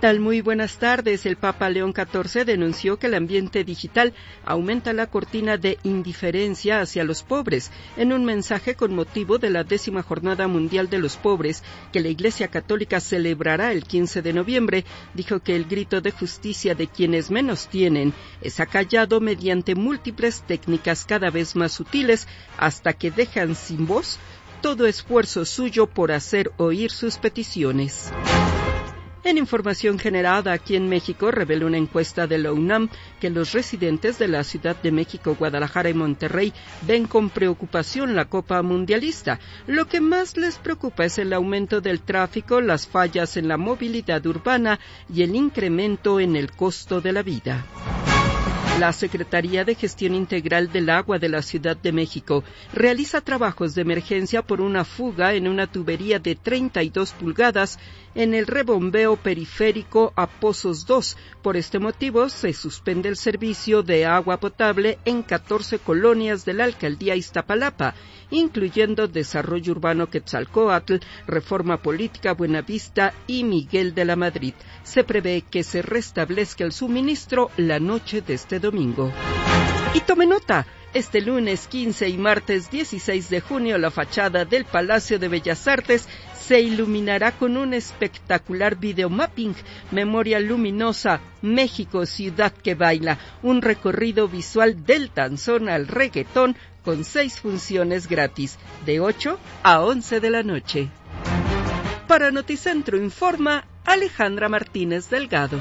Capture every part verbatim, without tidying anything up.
tal? Muy buenas tardes. El Papa León catorce denunció que el ambiente digital aumenta la cortina de indiferencia hacia los pobres. En un mensaje con motivo de la décima Jornada Mundial de los Pobres, que la Iglesia Católica celebrará el quince de noviembre, dijo que el grito de justicia de quienes menos tienen es acallado mediante múltiples técnicas cada vez más sutiles hasta que dejan sin voz todo esfuerzo suyo por hacer oír sus peticiones. En información generada aquí en México, revela una encuesta de la UNAM que los residentes de la Ciudad de México, Guadalajara y Monterrey ven con preocupación la Copa Mundialista. Lo que más les preocupa es el aumento del tráfico, las fallas en la movilidad urbana y el incremento en el costo de la vida. La Secretaría de Gestión Integral del Agua de la Ciudad de México realiza trabajos de emergencia por una fuga en una tubería de treinta y dos pulgadas en el rebombeo periférico a Pozos dos. Por este motivo, se suspende el servicio de agua potable en catorce colonias de la Alcaldía Iztapalapa, incluyendo Desarrollo Urbano Quetzalcóatl, Reforma Política Buenavista y Miguel de la Madrid. Se prevé que se restablezca el suministro la noche de este domingo. Y tome nota, este lunes quince y martes dieciséis de junio la fachada del Palacio de Bellas Artes se iluminará con un espectacular videomapping, Memoria Luminosa, México, Ciudad que Baila, un recorrido visual del danzón al reggaetón con seis funciones gratis, de ocho a once de la noche. Para Noticentro informa Alejandra Martínez Delgado.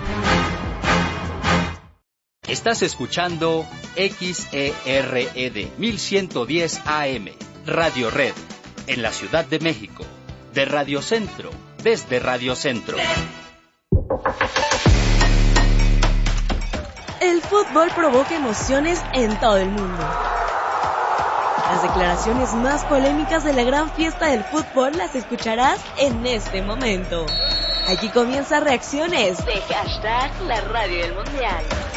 Estás escuchando X E R E D mil ciento diez A M, Radio Red, en la Ciudad de México, de Radio Centro, desde Radio Centro. El fútbol provoca emociones en todo el mundo. Las declaraciones más polémicas de la gran fiesta del fútbol las escucharás en este momento. Aquí comienza Reacciones de hashtag La Radio del Mundial.